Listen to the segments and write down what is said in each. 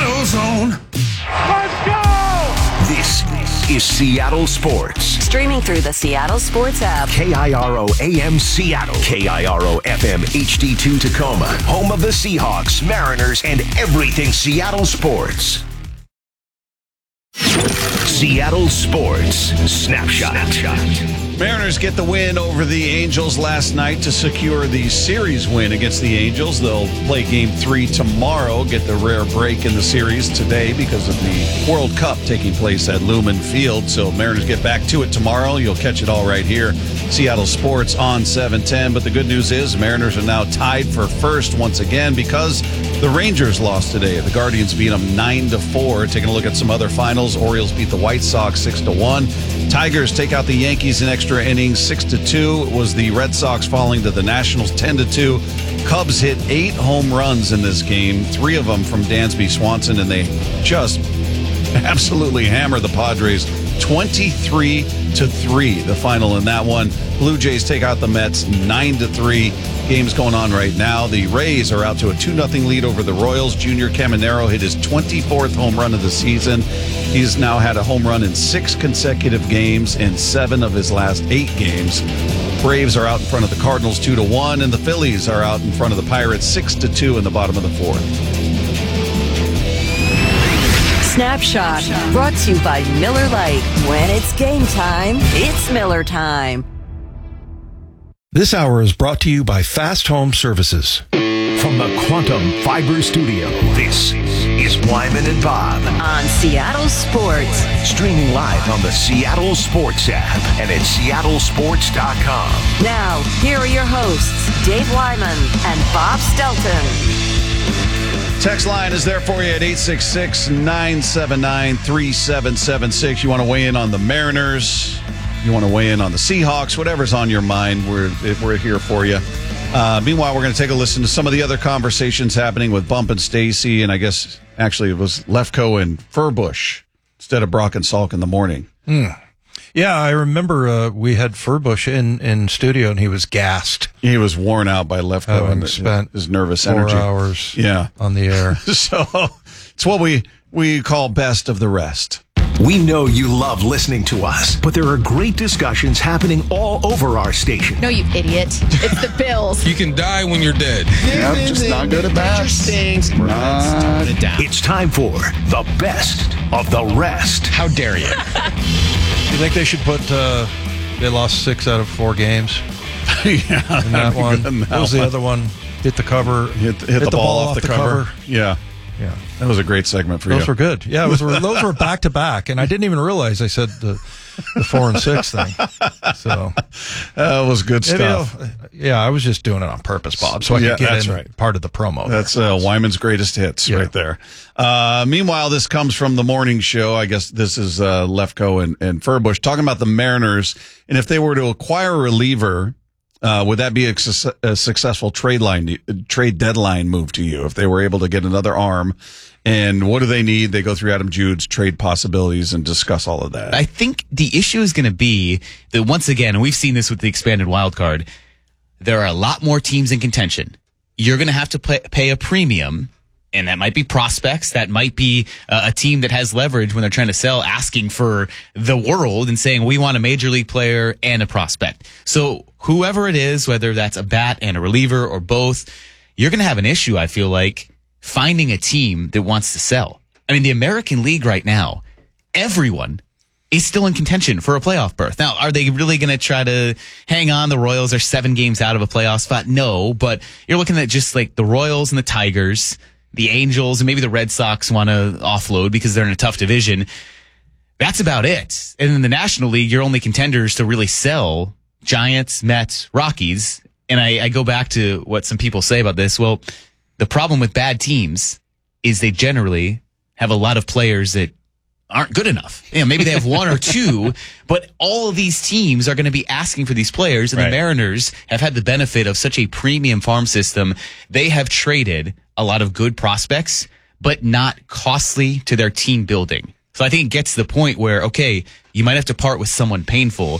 Battle Zone. Let's go! This is Seattle Sports. Streaming through the Seattle Sports app. KIRO AM Seattle. KIRO FM HD2 Tacoma. Home of the Seahawks, Mariners, and everything Seattle sports. Seattle Sports Snapshot. Mariners get the win over the Angels last night to secure the series win against the Angels. They'll play Game 3 tomorrow, get the rare break in the series today because of the World Cup taking place at Lumen Field. So Mariners get back to it tomorrow. You'll catch it all right here. Seattle Sports on 710. But the good news is Mariners are now tied for first once again because the Rangers lost today. The Guardians beat them 9-4. Taking a look at some other finals. Orioles beat the White Sox 6-1. Tigers take out the Yankees in extra innings 6-2. It was the Red Sox falling to the Nationals 10-2. Cubs hit 8 home runs in this game, 3 of them from Dansby Swanson, and they just absolutely hammered the Padres 23-3. The final in that one. Blue Jays take out the Mets 9-3. Games going on right now. The Rays are out to a 2-0 lead over the Royals. Junior Caminero hit his 24th home run of the season. He's now had a home run in 6 consecutive games in 7 of his last 8 games. Braves are out in front of the Cardinals 2-1, and the Phillies are out in front of the Pirates 6-2 in the bottom of the 4th. Snapshot, brought to you by Miller Lite. When it's game time, it's Miller time. This hour is brought to you by Fast Home Services. From the Quantum Fiber Studio, this is Wyman and Bob. On Seattle Sports. Streaming live on the Seattle Sports app and at seattlesports.com. Now, here are your hosts, Dave Wyman and Bob Stelton. Text line is there for you at 866-979-3776. You want to weigh in on the Mariners, you want to weigh in on the Seahawks, whatever's on your mind, we're here for you. Meanwhile, we're going to take a listen to some of the other conversations happening with Bump and Stacy, and I guess actually it was Lefko and Furbush instead of Brock and Salk in the morning. Yeah, I remember we had Furbush in studio, and he was gassed. He was worn out by Lefko and spent his nervous 4 energy. hours on the air. So it's what we call best of the rest. We know you love listening to us, but there are great discussions happening all over our station. No, you idiot. It's the Bills. You can die when you're dead. Yep, just not good at bats. It's time for the best of the rest. How dare you? You think they should put, they lost 6 out of 4 games? Yeah. In that one. What was the other one? Hit the cover. Hit the ball off the cover. Yeah. Yeah. That was a great segment for you. Those were good. Yeah, those were back to back, and I didn't even realize I said the 4 and 6 thing. So that was good stuff. I was just doing it on purpose, Bob, so I could get in part of the promo. That's Wyman's greatest hits right there. Meanwhile, this comes from the morning show. I guess this is Lefko and Furbush talking about the Mariners, and if they were to acquire a reliever, would that be a successful trade deadline move to you if they were able to get another arm? And what do they need? They go through Adam Jude's trade possibilities and discuss all of that. I think the issue is going to be that once again, and we've seen this with the expanded wild card, there are a lot more teams in contention. You're going to have to pay a premium, and that might be prospects. That might be a team that has leverage when they're trying to sell, asking for the world and saying, we want a major league player and a prospect. So whoever it is, whether that's a bat and a reliever or both, you're going to have an issue, I feel like, finding a team that wants to sell. I mean, the American League right now, everyone is still in contention for a playoff berth. Now, are they really going to try to hang on? The Royals are 7 games out of a playoff spot. No, but you're looking at just like the Royals and the Tigers, the Angels, and maybe the Red Sox want to offload because they're in a tough division. That's about it. And in the National League, your only contenders to really sell: Giants, Mets, Rockies. And I go back to what some people say about this. Well, the problem with bad teams is they generally have a lot of players that aren't good enough. You know, maybe they have 1 or 2, but all of these teams are going to be asking for these players. And the Mariners have had the benefit of such a premium farm system. They have traded a lot of good prospects, but not costly to their team building. So I think it gets to the point where, okay, you might have to part with someone painful.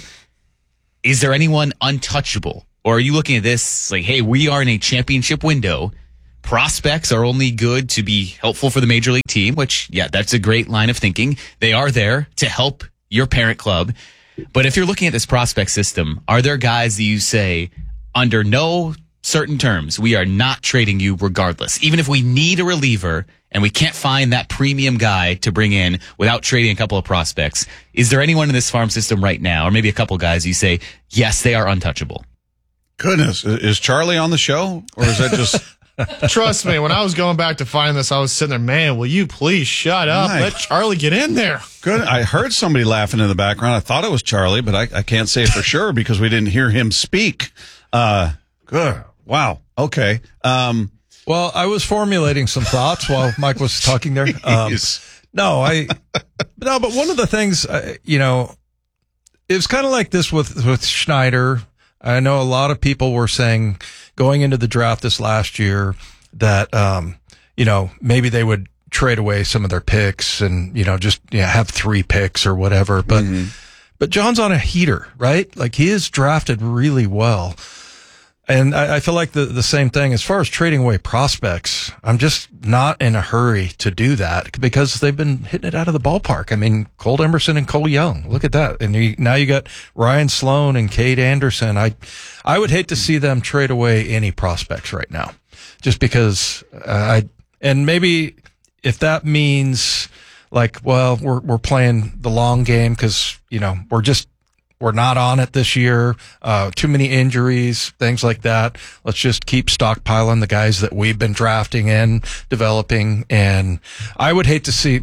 Is there anyone untouchable? Or are you looking at this like, hey, we are in a championship window, prospects are only good to be helpful for the major league team, which, yeah, that's a great line of thinking. They are there to help your parent club. But if you're looking at this prospect system, are there guys that you say, under no certain terms, we are not trading you regardless? Even if we need a reliever and we can't find that premium guy to bring in without trading a couple of prospects, is there anyone in this farm system right now, or maybe a couple guys you say, yes, they are untouchable? Goodness, is Charlie on the show? Or is that just... Trust me, when I was going back to find this, I was sitting there, man, will you please shut up? Right. Let Charlie get in there. Good. I heard somebody laughing in the background. I thought it was Charlie, but I can't say for sure because we didn't hear him speak. Good. Wow. Okay. Well, I was formulating some thoughts while Mike was talking there. But one of the things, it was kind of like this with Schneider. I know a lot of people were saying going into the draft this last year that, maybe they would trade away some of their picks and, have 3 picks or whatever. But John's on a heater, right? Like he is drafted really well. And I feel like the same thing as far as trading away prospects. I'm just not in a hurry to do that because they've been hitting it out of the ballpark. I mean, Cole Emerson and Cole Young, look at that. And now you got Ryan Sloan and Cade Anderson. I would hate to see them trade away any prospects right now just because and maybe if that means like, well, we're playing the long game because, we're not on it this year. Too many injuries, things like that. Let's just keep stockpiling the guys that we've been drafting and developing. And I would hate to see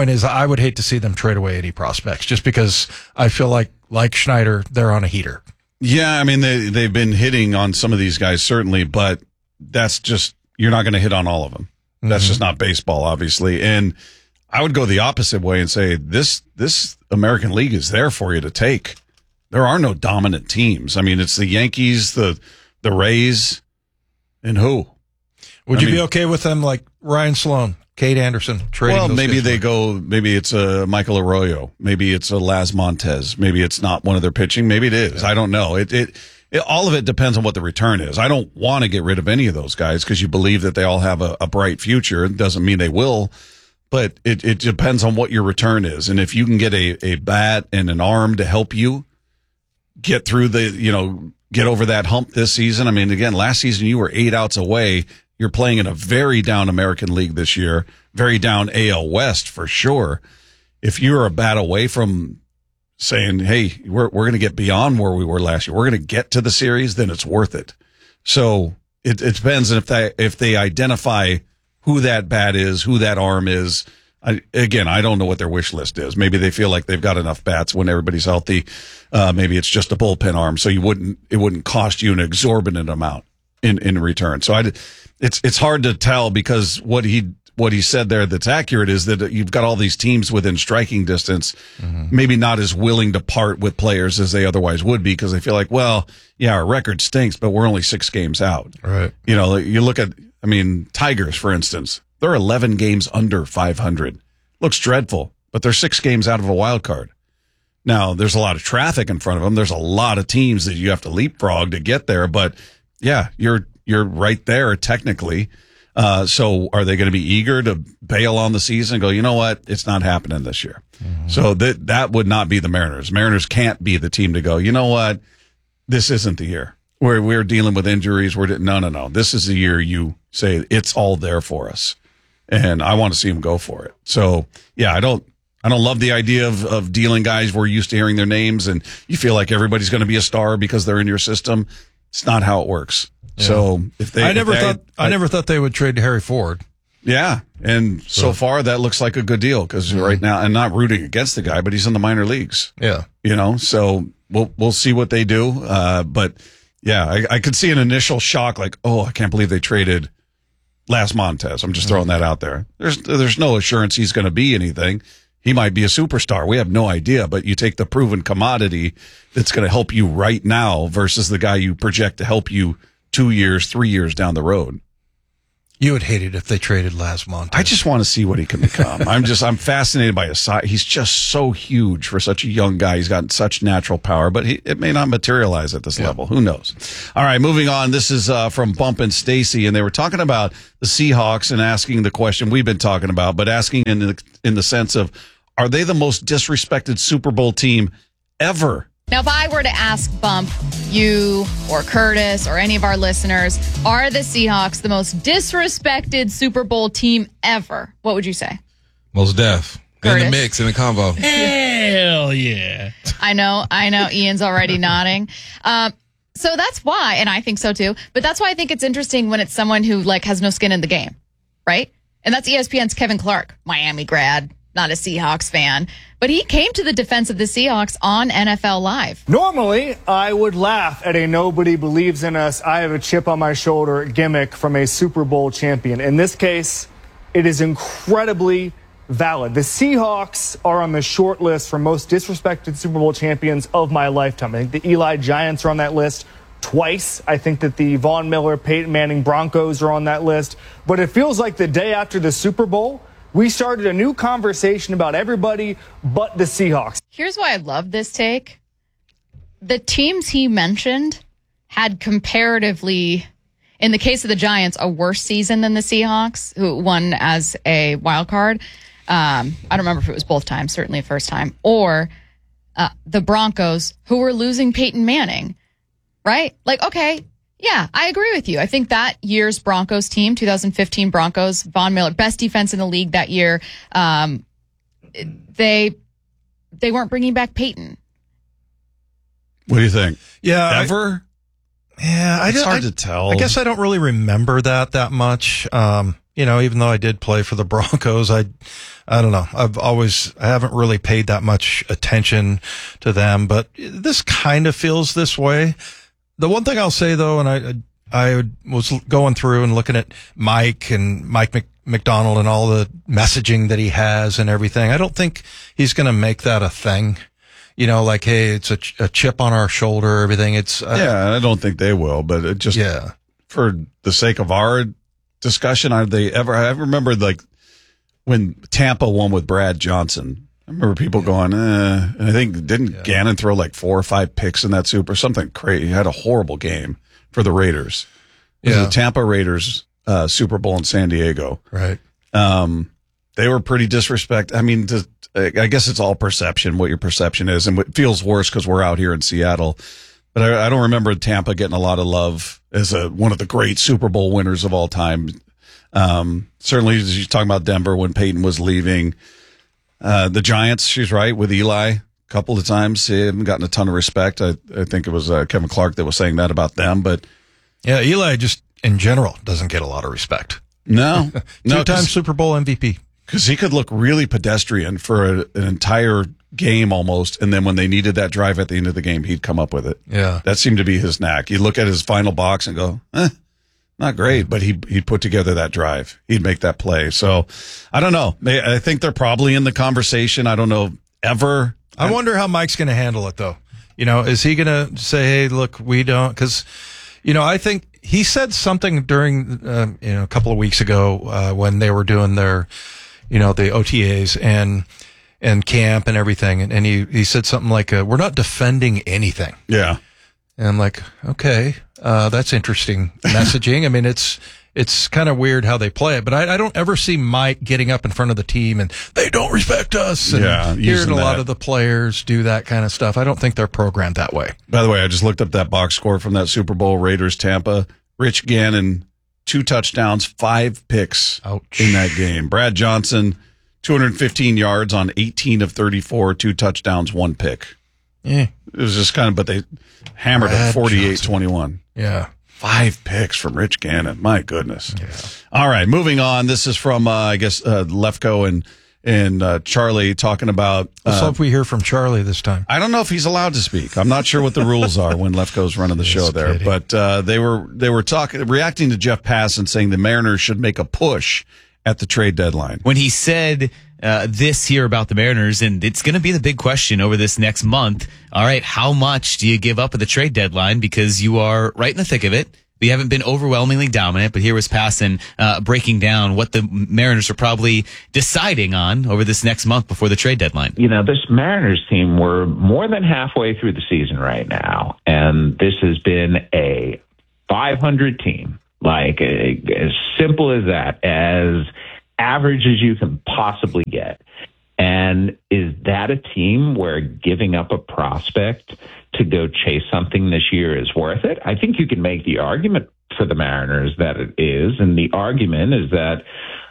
them trade away any prospects just because I feel like Schneider, they're on a heater. Yeah. I mean, they've been hitting on some of these guys, certainly, but that's just, you're not going to hit on all of them. That's just not baseball, obviously. And I would go the opposite way and say this American League is there for you to take. There are no dominant teams. I mean, it's the Yankees, the Rays, and who? Would you be okay with them like Ryan Sloan, Cade Anderson trading? Well, maybe they go. Maybe it's a Michael Arroyo. Maybe it's a Laz Montez. Maybe it's not one of their pitching. Maybe it is. I don't know. It all of it depends on what the return is. I don't want to get rid of any of those guys because you believe that they all have a bright future. It doesn't mean they will. But it depends on what your return is. And if you can get a bat and an arm to help you get through get over that hump this season. I mean, again, last season you were 8 outs away. You're playing in a very down American League this year, very down AL West for sure. If you're a bat away from saying, hey, we're going to get beyond where we were last year, we're going to get to the series, then it's worth it. So it depends if they identify who that bat is, who that arm is. I don't know what their wish list is. Maybe they feel like they've got enough bats when everybody's healthy. Maybe it's just a bullpen arm, so it wouldn't cost you an exorbitant amount in return. So it's hard to tell because what he said there that's accurate is that you've got all these teams within striking distance, maybe not as willing to part with players as they otherwise would be because they feel like, well, yeah, our record stinks, but we're only 6 games out. Right. You look at, Tigers, for instance. They're 11 games under 500. Looks dreadful, but they're 6 games out of a wild card. Now, there's a lot of traffic in front of them. There's a lot of teams that you have to leapfrog to get there. But, yeah, you're right there technically. So are they going to be eager to bail on the season and go, you know what, it's not happening this year? So that would not be the Mariners. Mariners can't be the team to go, you know what, this isn't the year. We're dealing with injuries. No. This is the year you say it's all there for us. And I want to see them go for it. So, yeah, I don't love the idea of dealing guys we're used to hearing their names and you feel like everybody's going to be a star because they're in your system. It's not how it works. Yeah. So I never thought they would trade Harry Ford. Yeah. And so far that looks like a good deal because right now, and not rooting against the guy, but he's in the minor leagues. Yeah. So we'll see what they do. But yeah, I could see an initial shock like, oh, I can't believe they traded Laz Montez. I'm just throwing that out there. There's no assurance he's going to be anything. He might be a superstar. We have no idea, but you take the proven commodity that's going to help you right now versus the guy you project to help you 2 years, 3 years down the road. You would hate it if they traded Laz Montes. I just want to see what he can become. I'm fascinated by his size. He's just so huge for such a young guy. He's got such natural power, but it may not materialize at this level. Who knows? All right, moving on. This is from Bump and Stacy, and they were talking about the Seahawks and asking the question we've been talking about, but asking in the sense of, are they the most disrespected Super Bowl team ever? Now, if I were to ask Bump, you or Curtis or any of our listeners, are the Seahawks the most disrespected Super Bowl team ever? What would you say? Most def. Curtis? In the mix, in the combo. Hell yeah. I know. Ian's already nodding. So that's why, and I think so too, but that's why I think it's interesting when it's someone who has no skin in the game, right? And that's ESPN's Kevin Clark, Miami grad, not a Seahawks fan, but he came to the defense of the Seahawks on NFL Live. Normally, I would laugh at a nobody believes in us, I have a chip on my shoulder gimmick from a Super Bowl champion. In this case, it is incredibly valid. The Seahawks are on the short list for most disrespected Super Bowl champions of my lifetime. I think the Eli Giants are on that list twice. I think that the Von Miller, Peyton Manning Broncos are on that list. But it feels like the day after the Super Bowl, we started a new conversation about everybody but the Seahawks. Here's why I love this take. The teams he mentioned had comparatively, in the case of the Giants, a worse season than the Seahawks, who won as a wild card. I don't remember if it was both times, certainly the first time. Or the Broncos, who were losing Peyton Manning, right? Okay. Yeah, I agree with you. I think that year's Broncos team, 2015 Broncos, Von Miller, best defense in the league that year. They weren't bringing back Peyton. What do you think? Yeah, ever? It's hard to tell. I guess I don't really remember that much. Even though I did play for the Broncos, I don't know. I haven't really paid that much attention to them, but this kind of feels this way. The one thing I'll say though, and I was going through and looking at Mike McDonald and all the messaging that he has and everything. I don't think he's going to make that a thing. Hey, it's a chip on our shoulder, everything. It's I don't think they will, but it just for the sake of our discussion, are they ever? I remember when Tampa won with Brad Johnson. I remember people going, and I think didn't Gannon throw 4 or 5 picks in that Super? Something crazy. He had a horrible game for the Raiders. It was the Tampa Raiders Super Bowl in San Diego. Right. They were pretty disrespectful. I mean, I guess it's all perception, what your perception is, and it feels worse because we're out here in Seattle. But I don't remember Tampa getting a lot of love as one of the great Super Bowl winners of all time. Certainly, as you're talking about Denver when Peyton was leaving. The Giants, she's right, with Eli a couple of times. They haven't gotten a ton of respect. I think it was Kevin Clark that was saying that about them. But yeah, Eli just in general doesn't get a lot of respect. No. Two-time Super Bowl MVP. Because he could look really pedestrian for an entire game almost, and then when they needed that drive at the end of the game, he'd come up with it. Yeah. That seemed to be his knack. He'd look at his final box and go, not great, but he'd put together that drive. He'd make that play. So, I don't know. I think they're probably in the conversation. I don't know, ever. I wonder how Mike's going to handle it, though. Is he going to say, hey, look, we don't, because, I think he said something during, a couple of weeks ago when they were doing their, the OTAs and camp and everything. And he said something like, we're not defending anything. Yeah. And I'm like, okay, that's interesting messaging. I mean, it's kind of weird how they play it, but I don't ever see Mike getting up in front of the team and they don't respect us. And hearing a lot of the players do that kind of stuff. I don't think they're programmed that way. By the way, I just looked up that box score from that Super Bowl, Raiders Tampa. Rich Gannon, 2 touchdowns, 5 picks in that game. Brad Johnson, 215 yards on 18 of 34, 2 touchdowns, 1 pick. Yeah. It was just kind of, but they hammered it 48-21. Yeah. 5 picks from Rich Gannon. My goodness. Yeah. All right, moving on. This is from, Lefko and Charlie talking about. Let's hope we hear from Charlie this time. I don't know if he's allowed to speak. I'm not sure what the rules are when Lefko's running the show there. Kidding. But they were reacting to Jeff Pass and saying the Mariners should make a push at the trade deadline. When he said this here about the Mariners, and it's going to be the big question over this next month. All right, how much do you give up at the trade deadline? Because you are right in the thick of it. We haven't been overwhelmingly dominant, but here was Passan breaking down what the Mariners are probably deciding on over this next month before the trade deadline. You know, this Mariners team, we're more than halfway through the season right now, and this has been a 500 team, like as simple as that, as average as you can possibly get. And is that a team where giving up a prospect to go chase something this year is worth it? I think you can make the argument for the Mariners that it is. And the argument is that,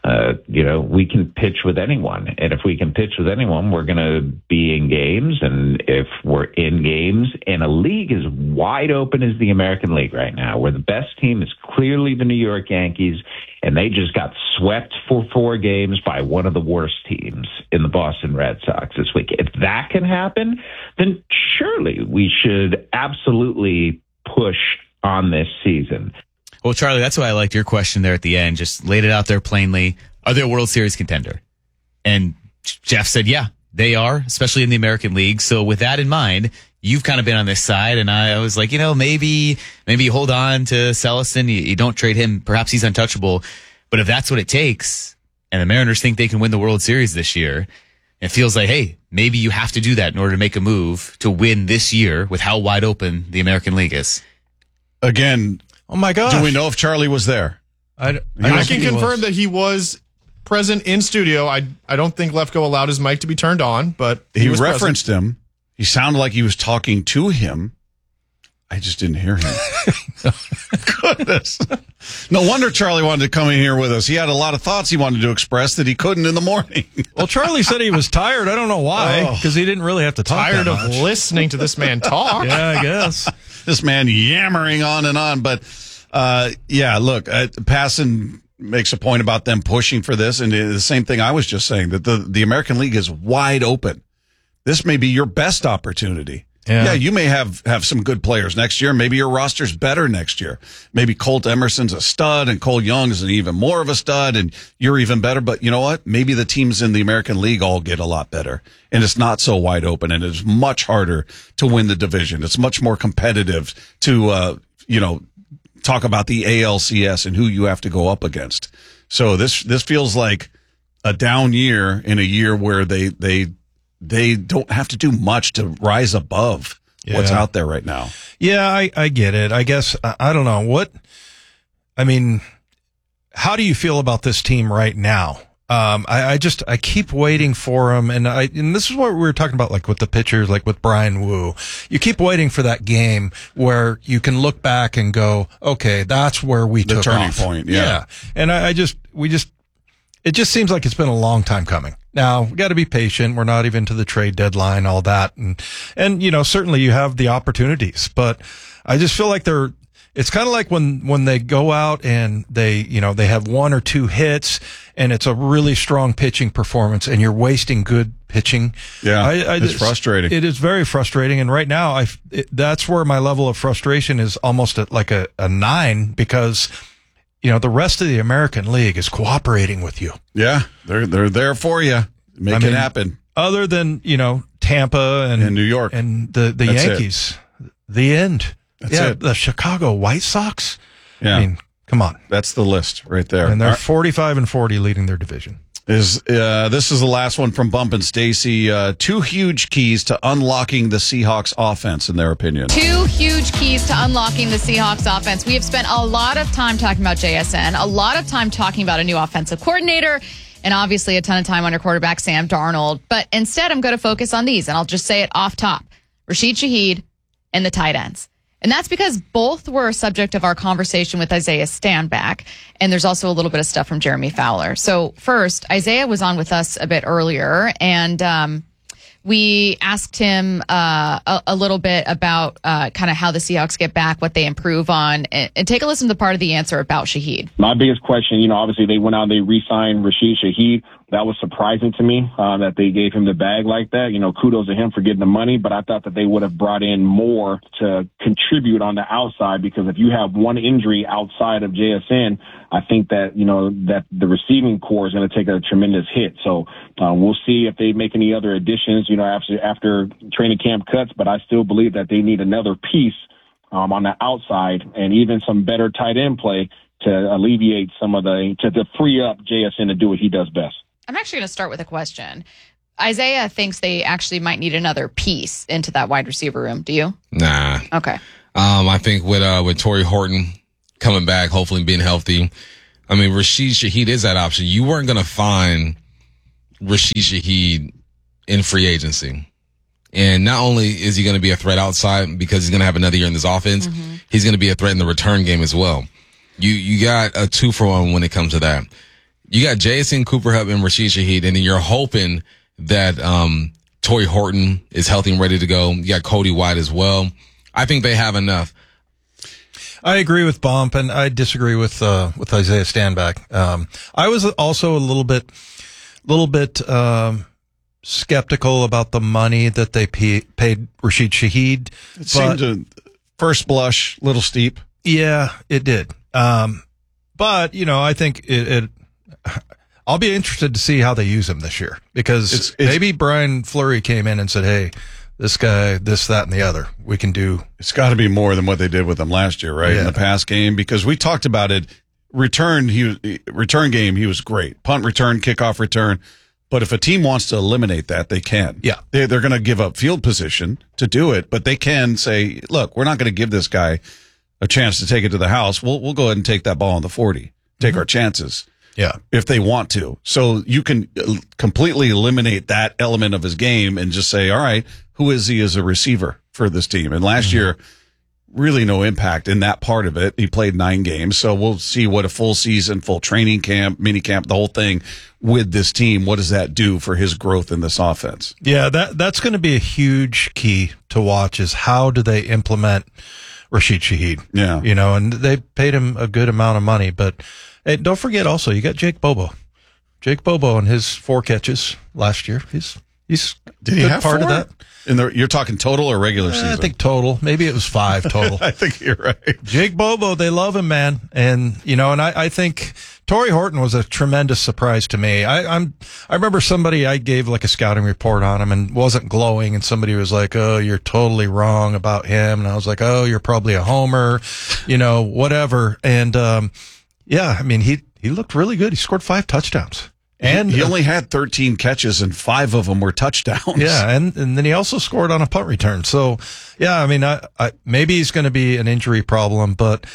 we can pitch with anyone. And if we can pitch with anyone, we're going to be in games. And if we're in games in a league as wide open as the American League right now, where the best team is clearly the New York Yankees, and they just got swept for 4 games by one of the worst teams in the Boston Red Sox this week. If that can happen, then surely we should absolutely push on this season. Well, Charlie, that's why I liked your question there at the end. Just laid it out there plainly. Are they a World Series contender? And Jeff said, yeah, they are, especially in the American League. So with that in mind, you've kind of been on this side, and I was like, maybe you hold on to Cellison. You don't trade him. Perhaps he's untouchable. But if that's what it takes, and the Mariners think they can win the World Series this year, it feels like, hey, maybe you have to do that in order to make a move to win this year with how wide open the American League is. Again, oh my gosh. Do we know if Charlie was there? I can confirm that he was present in studio. I don't think Lefko allowed his mic to be turned on, but he referenced him. He sounded like he was talking to him. I just didn't hear him. Goodness. No wonder Charlie wanted to come in here with us. He had a lot of thoughts he wanted to express that he couldn't in the morning. Well, Charlie said he was tired. I don't know why, because he didn't really have to talk tired that of much. Listening to this man talk. Yeah, I guess. This man yammering on and on. But, look, Passan makes a point about them pushing for this, and the same thing I was just saying, that the American League is wide open. This may be your best opportunity. Yeah, you may have some good players next year. Maybe your roster's better next year. Maybe Colt Emerson's a stud and Cole Young is an even more of a stud and you're even better. But you know what? Maybe the teams in the American League all get a lot better and it's not so wide open and it's much harder to win the division. It's much more competitive to, talk about the ALCS and who you have to go up against. So this feels like a down year in a year where they don't have to do much to rise above what's out there right now. Yeah, I get it. I guess, I don't know. How do you feel about this team right now? I keep waiting for them, and this is what we were talking about, like with the pitchers, like with Brian Wu. You keep waiting for that game where you can look back and go, okay, that's where we took off. The turning point, yeah. And it just seems like it's been a long time coming. Now, we got to be patient. We're not even to the trade deadline, all that. And certainly you have the opportunities, but I just feel like it's kind of like when they go out and they have 1 or 2 hits and it's a really strong pitching performance and you're wasting good pitching. Yeah. It's frustrating. It is very frustrating. And right now that's where my level of frustration is almost at like a 9 because the rest of the American League is cooperating with you. Yeah, they're there for you. Make it happen. Other than, Tampa and New York and the Yankees. The end. That's it. The Chicago White Sox. Yeah. I mean, come on. That's the list right there. And they're 45-40 leading their division. This is the last one from Bump and Stacy. 2 huge keys to unlocking the Seahawks offense, in their opinion. 2 huge keys to unlocking the Seahawks offense. We have spent a lot of time talking about JSN, a lot of time talking about a new offensive coordinator, and obviously a ton of time under quarterback Sam Darnold. But instead, I'm going to focus on these, and I'll just say it off top. Rashid Shaheed and the tight ends. And that's because both were a subject of our conversation with Isaiah Stanback. And there's also a little bit of stuff from Jeremy Fowler. So first, Isaiah was on with us a bit earlier, and we asked him a little bit about kind of how the Seahawks get back, what they improve on, and take a listen to the part of the answer about Shaheed. My biggest question, obviously they went out and they re-signed Rashid Shaheed. That was surprising to me that they gave him the bag like that. Kudos to him for getting the money, but I thought that they would have brought in more to contribute on the outside, because if you have one injury outside of JSN, I think that, that the receiving core is going to take a tremendous hit. So we'll see if they make any other additions, after training camp cuts, but I still believe that they need another piece on the outside, and even some better tight end play to alleviate to free up JSN to do what he does best. I'm actually going to start with a question. Isaiah thinks they actually might need another piece into that wide receiver room. Do you? Nah. Okay. I think with Torrey Horton coming back, hopefully being healthy, I mean, Rashid Shaheed is that option. You weren't going to find Rashid Shaheed in free agency. And not only is he going to be a threat outside because he's going to have another year in this offense, he's going to be a threat in the return game as well. You got a 2-for-1 when it comes to that. You got Jason Cooper Hubb and Rashid Shaheed, and then you're hoping that Torrey Horton is healthy and ready to go. You got Cody White as well. I think they have enough. I agree with Bump, and I disagree with Isaiah Stanback. I was also a little bit skeptical about the money that they paid Rashid Shaheed. It seemed to first blush a little steep. Yeah, it did. But I think I'll be interested to see how they use him this year, because maybe Brian Fleury came in and said, "Hey, this guy, this, that, and the other, we can do." It's got to be more than what they did with him last year, right? Yeah. In the pass game, because we talked about it. Return game, he was great. Punt return, kickoff return. But if a team wants to eliminate that, they can. Yeah. They're going to give up field position to do it, but they can say, look, we're not going to give this guy a chance to take it to the house. We'll go ahead and take that ball on the 40, take our chances. Yeah. If they want to. So you can completely eliminate that element of his game and just say, all right, who is he as a receiver for this team? And last year, really no impact in that part of it. He played 9 games. So we'll see what a full season, full training camp, mini camp, the whole thing with this team. What does that do for his growth in this offense? Yeah, that's going to be a huge key to watch, is how do they implement Rashid Shaheed? Yeah. And they paid him a good amount of money, but hey, don't forget also, you got Jake Bobo. Jake Bobo and his 4 catches last year. He's did he have part 4? of that? You're talking total or regular season? I think total. Maybe it was 5 total. I think you're right. Jake Bobo, they love him, man. And, I think Torrey Horton was a tremendous surprise to me. I remember I gave like a scouting report on him and wasn't glowing, and somebody was like, "Oh, you're totally wrong about him." And I was like, "Oh, you're probably a homer," whatever. And, yeah, I mean, he looked really good. He scored 5 touchdowns. And he only had 13 catches, and 5 of them were touchdowns. Yeah, and then he also scored on a punt return. So, yeah, I mean, I maybe he's going to be an injury problem, but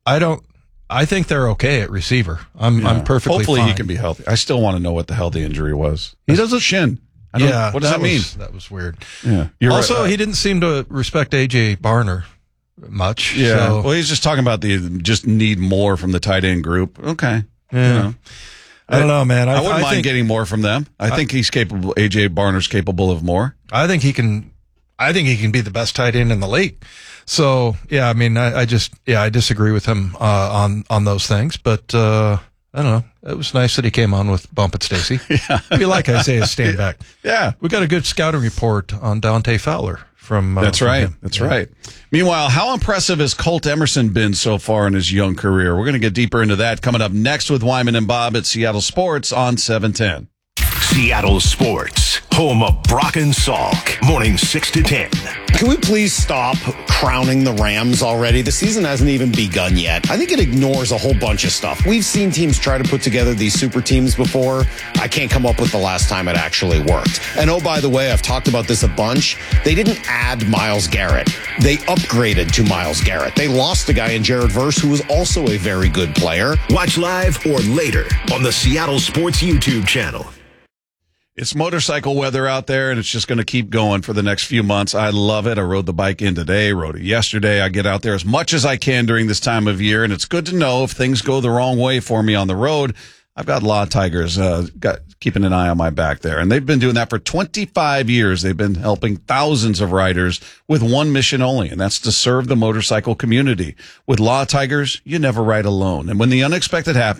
I think they're okay at receiver. I'm perfectly Hopefully fine. He can be healthy. I still want to know what the hell the injury was. He does a shin. What does that mean? That was weird. Yeah. Also, he didn't seem to respect A.J. Barner much. Yeah. So. Well, he's just talking about just need more from the tight end group. Okay. Yeah. I don't know, man. I wouldn't mind getting more from them. I think he's capable. AJ Barner's capable of more. I think he can be the best tight end in the league. So yeah, I mean, I disagree with him on those things, but I don't know. It was nice that he came on with Bump and Stacy. Yeah. We like Isaiah Stanback. Yeah, we got a good scouting report on Dante Fowler from. That's from right. him. That's right. Meanwhile, how impressive has Colt Emerson been so far in his young career? We're going to get deeper into that coming up next with Wyman and Bob at Seattle Sports on 710. Seattle Sports, home of Brock and Salk, morning 6 to 10. Can we please stop crowning the Rams already? The season hasn't even begun yet. I think it ignores a whole bunch of stuff. We've seen teams try to put together these super teams before. I can't come up with the last time it actually worked. And oh, by the way, I've talked about this a bunch. They didn't add Myles Garrett. They upgraded to Myles Garrett. They lost a guy in Jared Verse who was also a very good player. Watch live or later on the Seattle Sports YouTube channel. It's motorcycle weather out there, and it's just going to keep going for the next few months. I love it. I rode the bike in today, rode it yesterday. I get out there as much as I can during this time of year, and it's good to know if things go the wrong way for me on the road. I've got Law Tigers keeping an eye on my back there, and they've been doing that for 25 years. They've been helping thousands of riders with one mission only, and that's to serve the motorcycle community. With Law Tigers, you never ride alone, and when the unexpected happens,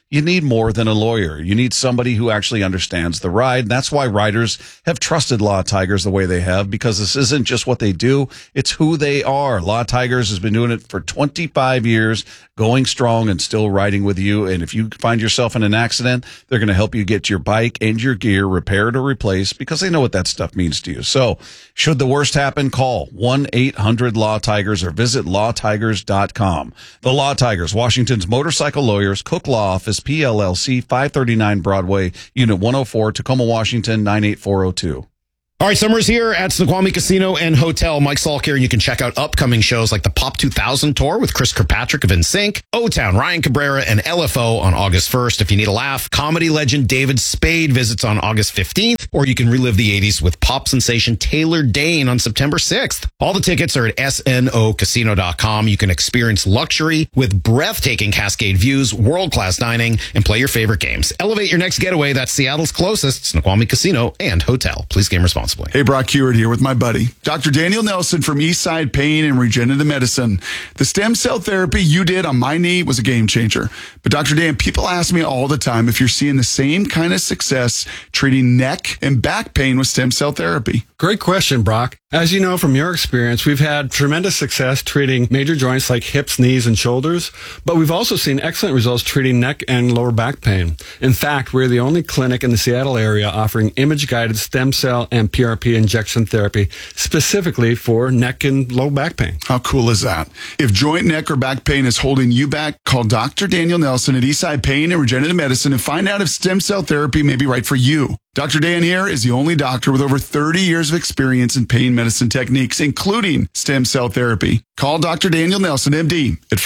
you need more than a lawyer. You need somebody who actually understands the ride. That's why riders have trusted Law Tigers the way they have, because this isn't just what they do, it's who they are. Law Tigers has been doing it for 25 years, going strong and still riding with you. And if you find yourself in an accident, they're going to help you get your bike and your gear repaired or replaced, because they know what that stuff means to you. So should the worst happen, call 1-800-LAW-TIGERS or visit lawtigers.com. The Law Tigers, Washington's motorcycle lawyers, Cook Law Office, PLLC, 539 Broadway, Unit 104, Tacoma, Washington, 98402. All right, summer's here at Snoqualmie Casino and Hotel. Mike Salk here. You can check out upcoming shows like the Pop 2000 Tour with Chris Kirkpatrick of NSYNC, O-Town, Ryan Cabrera, and LFO on August 1st. If you need a laugh, comedy legend David Spade visits on August 15th, or you can relive the 80s with pop sensation Taylor Dane on September 6th. All the tickets are at snocasino.com. You can experience luxury with breathtaking Cascade views, world-class dining, and play your favorite games. Elevate your next getaway. That's Seattle's closest Snoqualmie Casino and Hotel. Please game responsibly. Hey, Brock Hewitt here with my buddy, Dr. Daniel Nelson from Eastside Pain and Regenerative Medicine. The stem cell therapy you did on my knee was a game changer. But Dr. Dan, people ask me all the time if you're seeing the same kind of success treating neck and back pain with stem cell therapy. Great question, Brock. As you know from your experience, we've had tremendous success treating major joints like hips, knees, and shoulders, but we've also seen excellent results treating neck and lower back pain. In fact, we're the only clinic in the Seattle area offering image-guided stem cell and PRP injection therapy specifically for neck and low back pain. How cool is that? If joint, neck, or back pain is holding you back, call Dr. Daniel Nelson at Eastside Pain and Regenerative Medicine and find out if stem cell therapy may be right for you. Dr. Dan here is the only doctor with over 30 years of experience in pain medicine techniques, including stem cell therapy. Call Dr. Daniel Nelson, MD, at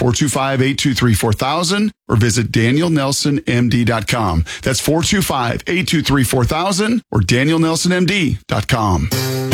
425-823-4000 or visit danielnelsonmd.com. That's 425-823-4000 or danielnelsonmd.com.